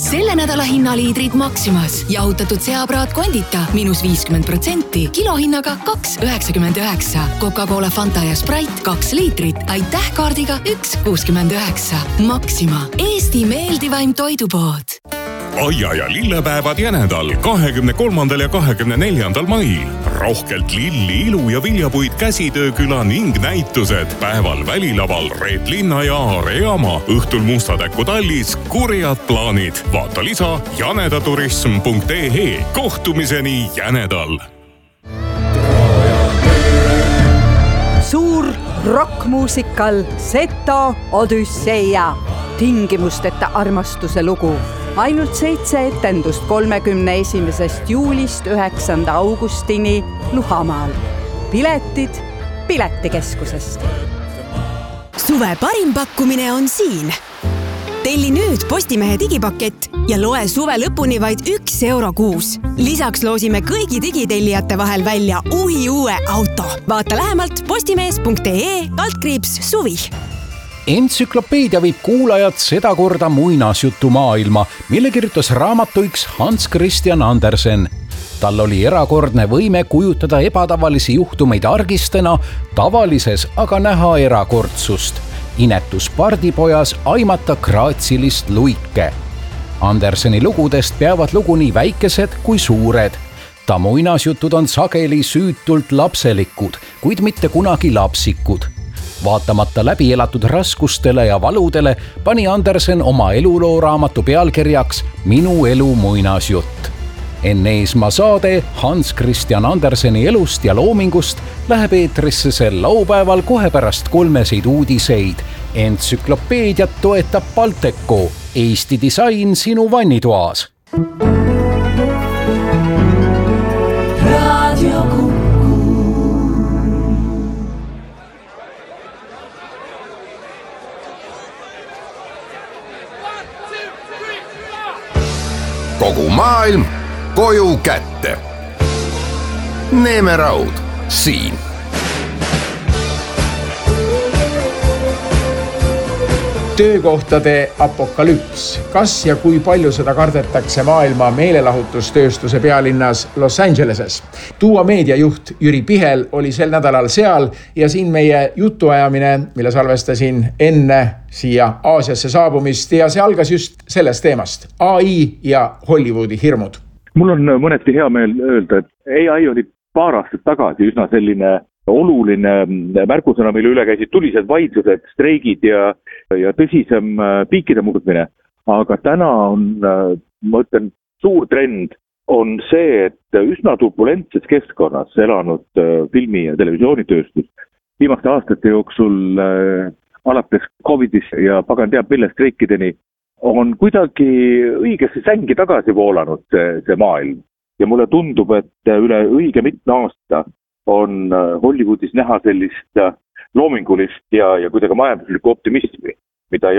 Selle nädala hinnaliidrid Maximas. Jahutatud seapraad kondita -50%, kilohinnaga 2,99. Coca-Cola, Fanta ja Sprite 2 liitrit. Aitäh kaardiga 1,69. Maxima, Eesti meeldivaim toidupood. Aia ja lillepäevad Jänedal 23. ja 24. mail. Rohkelt lilli, ilu ja viljapuid käsitööküla ning näitused. Päeval välilaval Reet Linna ja Aare Jaama. Õhtul Mustatäku tallis kurjad plaanid. Vaata lisa janedaturism.ee. Kohtumiseni Jänedal. Suur rockmuusikal Seto Odüsseia. Tingimusteta armastuse lugu. Ainult 7 etendust 31. juulist 9. augustini Luhamaal. Piletid Piletikeskusest. Suve parim pakkumine on siin. Telli nüüd Postimehe digipakett ja loe suve lõpuni vaid €1 kuus. Lisaks loosime kõigi digitellijate vahel välja uue auto. Vaata lähemalt postimees.ee/suvi. Entsüklopeedia viib kuulajad sedakorda muinasjutumaailma, mille kirjutas raamatuiks Hans Christian Andersen. Tal oli erakordne võime kujutada ebatavalisi juhtumeid argistena, tavalises aga näha erakordsust. Inetus pardipojas aimata graatsilist luike. Anderseni lugudest peavad lugu nii väikesed kui suured. Ta muinasjutud on sageli süütult lapselikud, kuid mitte kunagi lapsikud. Vaatamata läbi elatud raskustele ja valudele pani Andersen oma elulooraamatu pealkirjaks Minu elu muinasjutt. Enne Eesmaa saade Hans Christian Anderseni elust ja loomingust läheb eetrisse sel laupäeval kohe pärast 3 uudiseid. Entsüklopeediat toetab Balteco, Eesti disain sinu vannitoas. Kogu maailm koju kätte. Neeme Raud siin. Töökohtade apokalüps. Kas ja kui palju seda kardetakse maailma meelelahutustööstuse pealinnas Los Angeleses? Tuua meediajuht Jüri Pihel oli sel nädalal seal ja siin meie jutuajamine, mille salvestasin enne siia Aasiasse saabumist ja see algas just sellest teemast. AI ja Hollywoodi hirmud. Mul on mõneti hea meel öelda, et AI oli paar aastat tagasi üsna selline oluline märkusõna, mille üle käisid tulised vaidlused, streigid ja tõsisem piikide murdmine. Aga täna on, ma ütlen, suur trend on see, et üsna turbulentses keskkonnas elanud filmi- ja televisioonitööstus viimaste aastate jooksul alates Covidist ja pagan teab mille streikideni on kuidagi õigesse sängi tagasi voolanud see maailm. Ja mulle tundub, et üle õige mitme aasta on Hollywoodis näha sellist loomingulist ja kuidagi majanduslikku optimismi, mida ei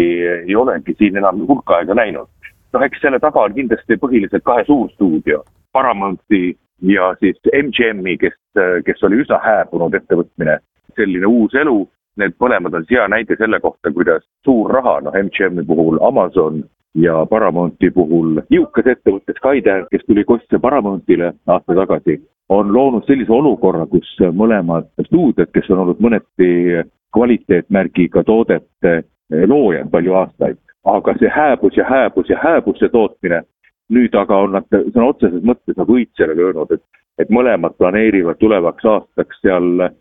olegi siin enam hulka aega näinud. Eks selle taga on kindlasti põhiliselt 2 suurstuudio, Paramounti ja siis MGM-i, kes oli üsna hääbunud ettevõtmine, selline uus elu. Need mõlemad on hea näide selle kohta, kuidas suur raha, MGM-i puhul Amazon ja Paramounti puhul jõukas ettevõtte Skydance, kes tuli kostse Paramountile aasta tagasi, on loonud sellise olukorra, kus mõlemad stuudiod, kes on olnud mõneti kvaliteetmärgiga toodete loojad palju aastaid. Aga see hääbus see tootmine, nüüd aga on nad sõna otseses mõttes õitsele löönud, et mõlemad planeerivad tulevaks aastaks seal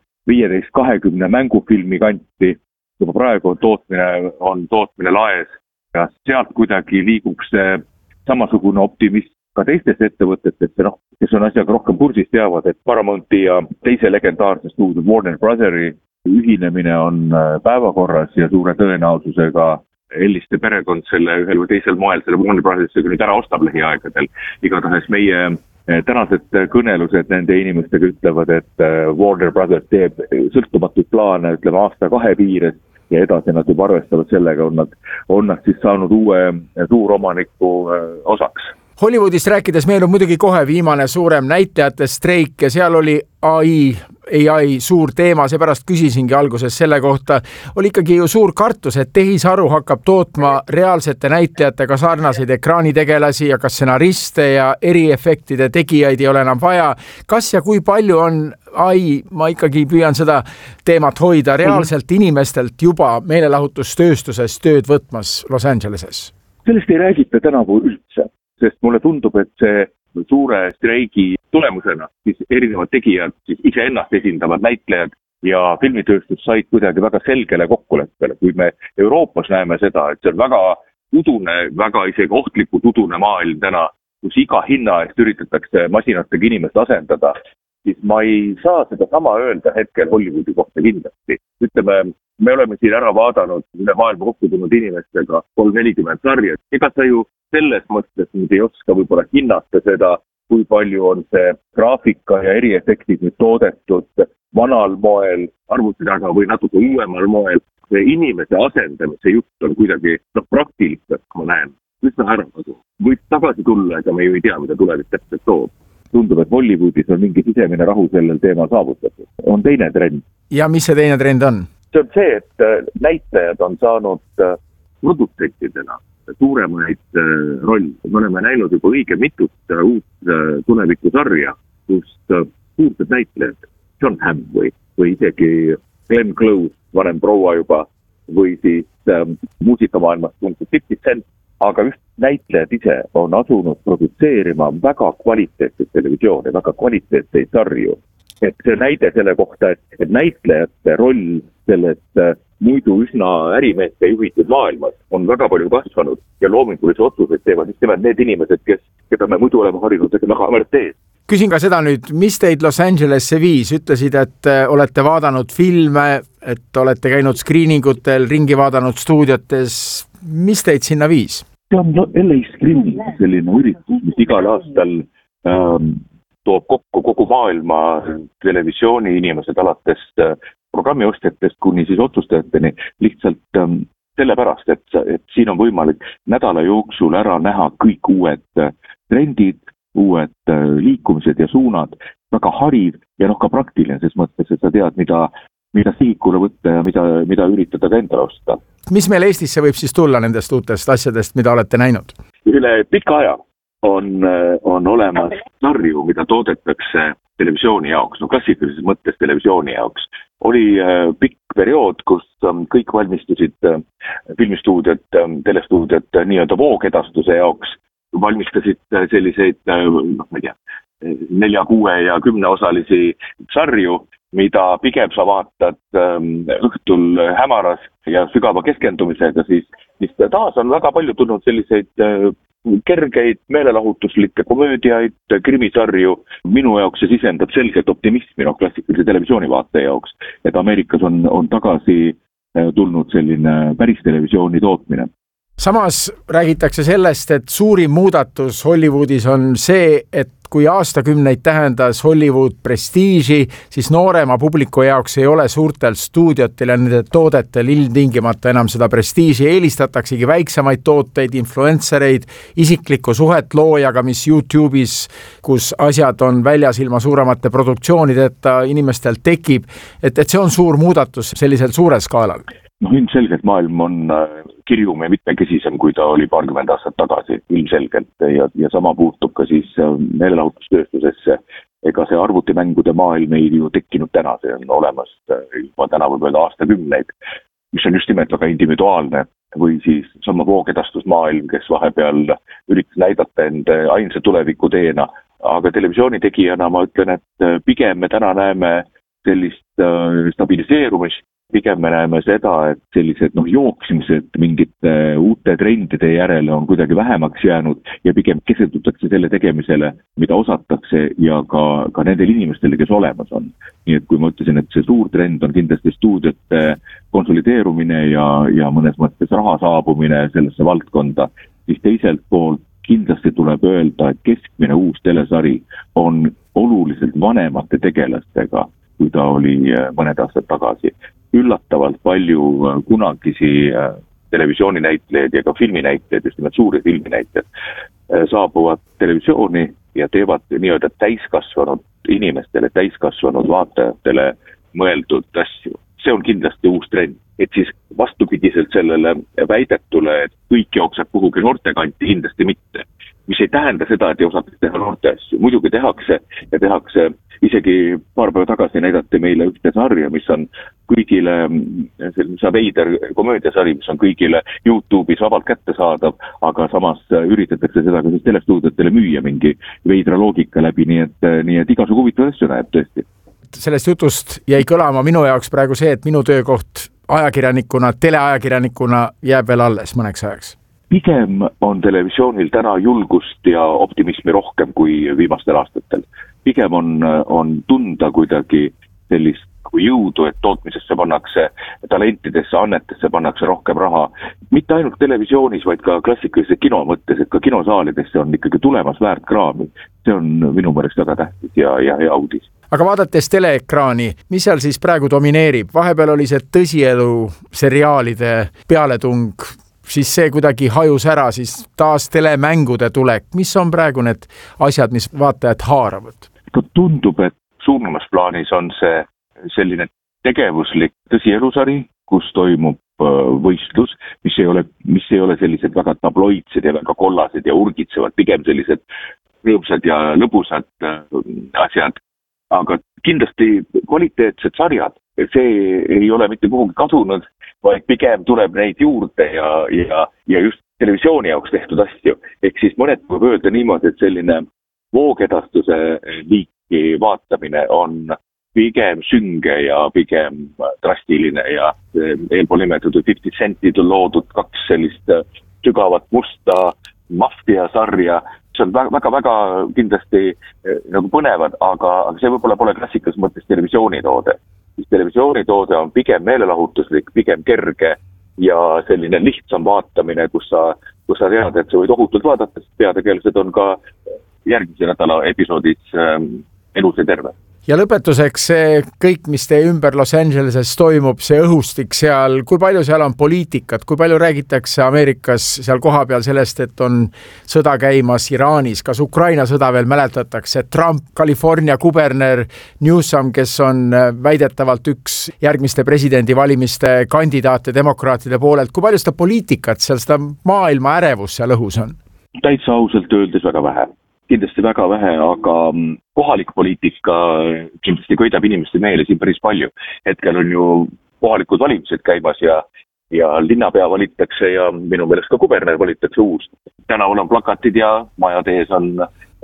15-20 mängufilmi kanti. Juba praegu on tootmine laes ja sealt kuidagi liigub see samasugune optimism ka teistest ettevõtetest, kes on asjaga rohkem kursis teavad, et Paramounti ja teise legendaarse stuudio Warner Brotheri ühinemine on päevakorras ja suure tõenäosusega Elliste perekond selle ühel või teisel moel selle Warner Brothersega nüüd ära ostab lähiaegadel. Igatahes meie tänased kõnelused nende inimestega ütlevad, et Warner Brothers teeb sõltumatuid plaane, ütleme aasta-2 piires ja edasi nad juba arvestavad sellega, on nad siis saanud uue suuromaniku osaks. Hollywoodist rääkides meenub muidugi kohe viimane suurem näitajate streik ja seal oli AI AI suur teema, seepärast küsisingi alguses selle kohta. Oli ikkagi ju suur kartus, et tehisaru hakkab tootma reaalsete näitlejatega sarnaseid ekraanitegelasi ja ka stsenariste ja eriefektide tegijaid ei ole enam vaja. Kas ja kui palju on AI, ma ikkagi püüan seda teemat hoida, reaalselt inimestelt juba meelelahutustööstuses tööd võtmas Los Angeleses? Sellest ei räägita tänavu üldse, sest mulle tundub, et see suure streigi tulemusena siis erinevad tegijad, siis iseennast esindavad näitlejad ja filmitööstus said kuidagi väga selgele kokkuleppele. Kui me Euroopas näeme seda, et see on väga udune, väga isegi ohtlikult udune maailm täna, kus iga hinna eest üritatakse masinatega inimest asendada, siis ma ei saa seda sama öelda hetkel Hollywoodi kohta kindlasti. Ütleme, me oleme siin ära vaadanud üle maailma kokku tulnud inimestega 340 sarja. Ega sa ju selles mõttes nüüd ei oska võib-olla hinnata seda, kui palju on see graafika ja eriefektid nüüd toodetud vanal moel, arvuti taga või natuke uuemal moel. See inimese asendamise jutt on kuidagi praktiliselt, ma näen, üsna ära kasu. Võid tagasi tulla, ega me ju ei tea, mida tulevik täpselt toob. Tundub, et Hollywoodis on mingi sisemine rahu sellel teemal saavutatud. On teine trend. Ja mis see teine trend on? See on see, et näitlejad on saanud produtsentidena suuremaid rolli. Me oleme näinud juba õige mitut uut tulevikusarja, kus suured näitlejad, John Hamm või isegi Glenn Close, varem proua juba, või siis muusikamaailmast tuntud 50 Cent, aga just näitlejad ise on asunud produtseerima väga kvaliteetseid televisioone, väga kvaliteetseid sarju. Et see näide selle kohta, et näitlejate roll selles muidu üsna ärimeeste juhitud maailmas on väga palju kasvanud ja loomingulisi otsuseid teevad just nimelt need inimesed, keda me muidu oleme harinud väga amertees. Küsin ka seda nüüd, mis teid Los Angelesse viis? Ütlesid, et olete vaadanud filme, et olete käinud screeningutel, ringi vaadanud stuudiotes. Mis teid sinna viis? See on LA Screening, selline üritus, mis igal aastal toob kokku kogu maailma televisiooni inimesed alates programmiostjatest kuni siis otsustajateni lihtsalt sellepärast, et siin on võimalik nädala jooksul ära näha kõik uued trendid, uued liikumised ja suunad, väga hariv ja ka praktiline ses mõttes, et sa tead, mida sihikule võtta ja mida üritada ka endale osta. Mis meil Eestisse võib siis tulla nendest uutest asjadest, mida olete näinud? Üle pika aja on olemas sarju, mida toodetakse televisiooni jaoks, klassikalises mõttes televisiooni jaoks. Oli pikk periood, kus kõik valmistusid filmistuudiot, telestuudiot nii-öelda voogedastuse jaoks, valmistasid selliseid, ma ei tea, 4, 6 ja 10 osalisi sarju, mida pigem sa vaatad õhtul hämaras ja sügava keskendumisega, siis taas on väga palju tulnud selliseid kergeid, meelelahutuslikke komöödiaid, krimisarju. Minu jaoks see sisendab selgelt optimismi klassikalise televisiooni vaate jaoks, et Ameerikas on tagasi tulnud selline päris televisiooni tootmine. Samas räägitakse sellest, et suurim muudatus Hollywoodis on see, et kui aastakümneid tähendas Hollywood prestiiži, siis noorema publiku jaoks ei ole suurtel stuudiotil ja nende toodetel ilmtingimata enam seda prestiiži. Eelistataksegi väiksemaid tooteid, influencereid, isiklikku suhet loojaga, mis YouTube'is, kus asjad on väljas ilma suuremate produktsioonideta, inimestel tekib, et see on suur muudatus sellisel suurel skaalal. Ilmselgelt maailm on kirjum ja mitmekesisem, kui ta oli 20 aastat tagasi, ilmselgelt, ja sama puutub ka siis meelelahutustööstusesse. Ega see arvutimängude maailm ei ju tekkinud täna, see on olemas juba täna võib öelda aastakümneid, mis on just nimelt väga individuaalne, või siis sama voogedastusmaailm, kes vahepeal üritas näidata end ainsa tuleviku teena, aga televisiooni tegijana ma ütlen, et pigem me täna näeme sellist stabiliseerumist, pigem me näeme seda, et sellised jooksimised mingite uute trendide järele on kuidagi vähemaks jäänud ja pigem keskendutakse selle tegemisele, mida osatakse ja ka nendel inimestele, kes olemas on. Nii et kui ma ütlesin, et see suur trend on kindlasti stuudiote konsolideerumine ja mõnes mõttes raha saabumine sellesse valdkonda, siis teiselt poolt kindlasti tuleb öelda, et keskmine uus telesari on oluliselt vanemate tegelastega, kui ta oli mõned aastad tagasi. Üllatavalt palju kunagisi televisiooninäitlejaid ja ka filminäitlejaid, just nimelt suuri filminäitlejaid, saabuvad televisiooni ja teevad nii-öelda täiskasvanud inimestele, täiskasvanud vaatajatele mõeldud asju. See on kindlasti uus trend, et siis vastupidiselt sellele väidetule, et kõik jookseb kuhugi noortekanti, kindlasti mitte. Mis ei tähenda seda, et ei osata teha noorte asju. Muidugi tehakse ja tehakse, isegi paar päeva tagasi näidati meile ühte sarja, mis on kõigile, mis on veider komöödiasari, mis on kõigile YouTube'is vabalt kättesaadav, aga samas üritatakse seda ka siis telestuudiotele müüa mingi veidra loogika läbi, nii et igasugu huvitav asju näeb tõesti. Sellest jutust jäi kõlama minu jaoks praegu see, et minu töökoht ajakirjanikuna, teleajakirjanikuna jääb veel alles mõneks ajaks. Pigem on televisioonil täna julgust ja optimismi rohkem kui viimastel aastatel. Pigem on tunda kuidagi sellist kui jõudu, et tootmisesse pannakse, talentidesse, annetesse pannakse rohkem raha. Mitte ainult televisioonis, vaid ka klassikalise kino mõttes, et ka kinosaalidesse on ikkagi tulemas väärt kraami. See on minu mõelest väga tähtis ja audis. Aga vaadates teleekraani, mis seal siis praegu domineerib? Vahepeal oli see tõsielu seriaalide pealetung, siis see kuidagi hajus ära, siis taas telemängude tulek. Mis on praegu need asjad, mis vaatajad haaravad? Tundub, et suuremas plaanis on see selline tegevuslik tõsielusari, kus toimub võistlus, mis ei ole sellised väga tabloidsed ja väga kollased ja urgitsevad, pigem sellised rõõmsad ja lõbusad asjad. Aga kindlasti kvaliteetsed sarjad, see ei ole mitte kuhugi kadunud, vaid pigem tuleb neid juurde ja just televisiooni jaoks tehtud asju. Ehk siis mõned võib öelda niimoodi, et selline voogedastuse liiki vaatamine on pigem sünge ja pigem drastiline ja eelpool nimetatud 50 Centid on loodud 2 sellist sügavat musta mafiasarja, see on väga kindlasti nagu põnevad, aga see võib-olla pole klassikas mõttes televisioonitoode. Siis televisioonitoode on pigem meelelahutuslik, pigem kerge ja selline lihtsam vaatamine, kus sa tead, et sa võid ohutult vaadata, sest peategelased on ka järgmise nädala episoodis elus ja terve. Ja lõpetuseks see kõik, mis teie ümber Los Angeleses toimub, see õhustik seal, kui palju seal on poliitikat, kui palju räägitakse Ameerikas seal kohapeal sellest, et on sõda käimas Iraanis, kas Ukraina sõda veel mäletatakse, Trump, California kuberner Newsom, kes on väidetavalt üks järgmiste presidendivalimiste kandidaate demokraatide poolelt, kui palju seda poliitikat seal, seda maailma ärevus seal õhus on? Täitsa ausalt öeldes väga vähe. Kindlasti väga vähe, aga kohalik poliitika kindlasti köidab inimeste meele siin päris palju. Hetkel on ju kohalikud valimised käimas ja linnapea valitakse ja minu meelest ka kuberner valitakse uus. Tänaval on plakatid ja majade ees on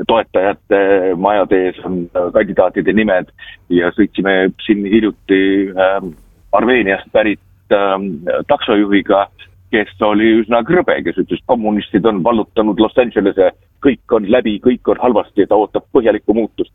toetajate, majade ees on kandidaatide nimed ja sõitsime siin hiljuti Armeeniast pärit taksojuhiga, kes oli üsna krõbe, kes ütles, kommunistid on vallutanud Los Angelese, kõik on läbi, kõik on halvasti ja ta ootab põhjalikku muutust.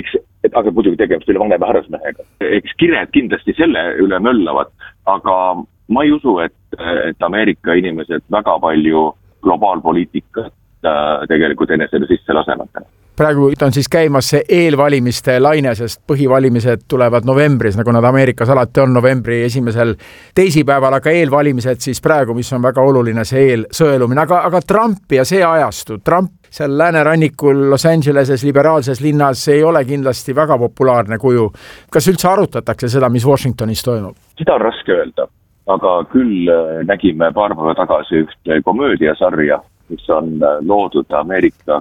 Aga muidugi tegemist üle vanema härrasmehega. Eks kired kindlasti selle üle möllavad, aga ma ei usu, et Ameerika inimesed väga palju globaalpoliitikat tegelikult enesele sisse lasevad. Praegu on siis käimas see eelvalimiste laine, sest põhivalimised tulevad novembris, nagu nad Ameerikas alati on novembri esimesel teisipäeval, aga eelvalimised siis praegu, mis on väga oluline, see eelsõelumine. Aga Trump ja see ajastu, Trump seal läänerannikul Los Angeleses liberaalses linnas ei ole kindlasti väga populaarne kuju. Kas üldse arutatakse seda, mis Washingtonis toimub? Seda on raske öelda, aga küll nägime paar päeva tagasi ühte komöödiasarja, mis on loodud Ameerika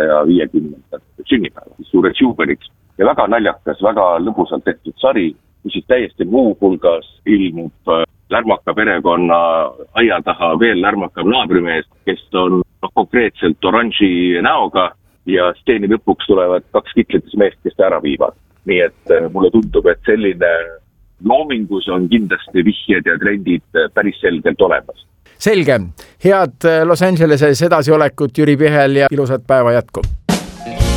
250. sünnipäeva, suureks juubeliks. Ja väga naljakas, väga lõbusalt tehtud sari, mis siis täiesti muu hulgas ilmub lärmaka perekonna aia taha veel lärmakam naabrimees, kes on konkreetselt oranži näoga ja steeni lõpuks tulevad 2 kitletes meest, kes ta ära viivad. Nii et mulle tundub, et selline loomingus on kindlasti vihjed ja trendid päris selgelt olemas. Selge. Head Los Angeleses edasiolekut, Jüri Pihel, ja ilusat päeva jätku!